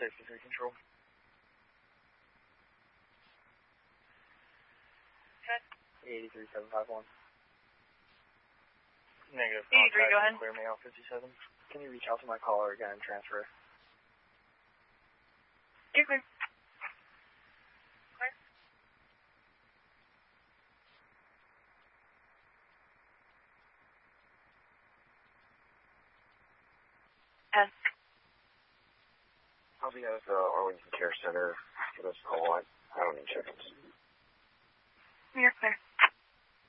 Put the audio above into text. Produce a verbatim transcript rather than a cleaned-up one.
Safety three control. Good. eighty-three seven five one. Negative. eighty-three, go ahead. Clear me out fifty-seven. Can you reach out to my caller again and transfer? You're clear. Clear. ten. I'll be at the Arlington Care Center for this call. I, I don't need chickens. You're clear.